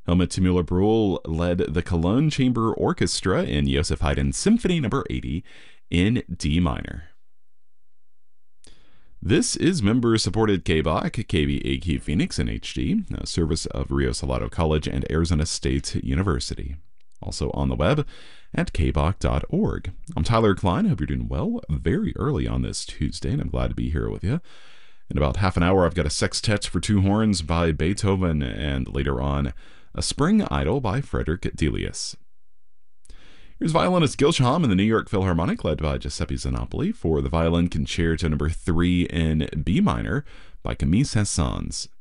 Helmut Müller-Brühl led the Cologne Chamber Orchestra in Joseph Haydn's Symphony No. 80 in D minor. This is member-supported KBOC, KBAQ Phoenix in HD, a service of Rio Salado College and Arizona State University. Also on the web at kboc.org. I'm Tyler Klein. I hope you're doing well very early on this Tuesday, and I'm glad to be here with you. In about half an hour, I've got a sextet for two horns by Beethoven, and later on, a Spring Idyll by Frederick Delius. Here's violinist Gil Shaham in the New York Philharmonic, led by Giuseppe Zanopoli, for the Violin Concerto No. 3 in B minor by Camille Saint-Saëns.